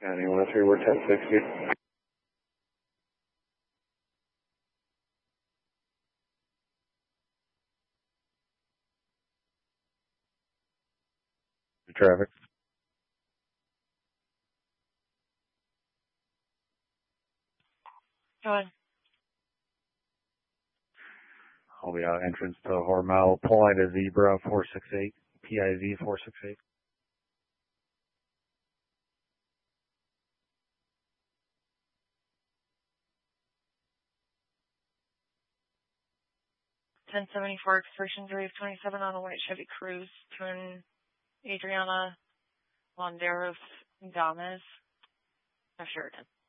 County 103, we're 1060. Traffic. Go ahead. I'll be out entrance to Hormel, pulling to Zebra 468, PIZ 468. $10.74 expression 3 of 27 on a white Chevy Cruze, twin Adriana Londeros Gomez. Sheridan.